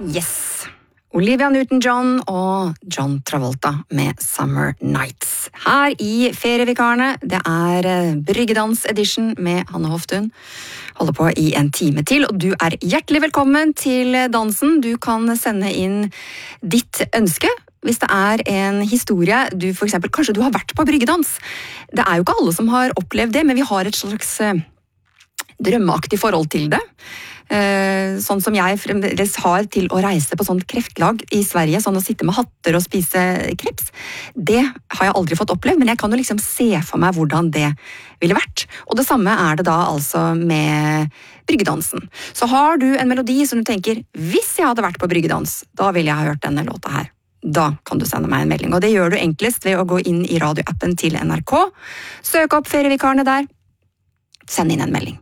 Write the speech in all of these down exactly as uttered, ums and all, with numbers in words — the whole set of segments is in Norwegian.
Yes. Olivia Newton-John og John Travolta med Summer Nights. Her i Ferievikarene, det er Bryggedans edition med Hanne Hoftun. Holder på i en time til, og du er hjertelig velkommen til dansen. Du kan sende inn ditt ønske. Hvis det er en historie, du for eksempel, kanskje du har vært på bryggedans. Det er jo ikke alle som har opplevd det, men vi har et slags drømmeaktig forhold til det. Sånn som jeg fremdeles har til å reise på sånt kreftlag i Sverige, sånn å sitte med hatter og spise kreps. Det har jeg aldri fått opplevd, men jeg kan jo liksom se for meg hvordan det ville vært. Og det samme er det da altså med bryggedansen. Så har du en melodi som du tenker, hvis jeg hadde vært på bryggedans, da ville jeg ha hørt denne låta her. Da kan du sende meg en melding, og det gjør du enklest ved å gå inn i radioappen til N R K, søk opp Ferievikarene der, send inn en melding.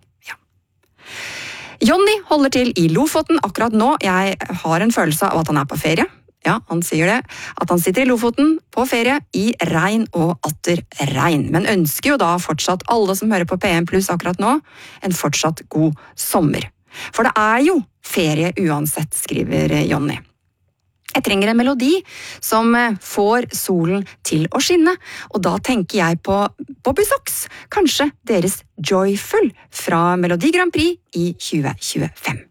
Jonny holder til i Lofoten akkurat nå. Jeg har en følelse av at han er på ferie. Ja, han sier det. At han sitter i Lofoten på ferie i regn og atter regn. Men ønsker jo da fortsatt alle som hører på P M Plus akkurat nå, en fortsatt god sommer. For det er jo ferie uansett, skriver Jonny. Jeg trenger en melodi som får solen til å skinne, og da tenker jeg på Bobby Sox, kanskje deres Joyful fra Melodi Grand Prix i tjue tjuefem.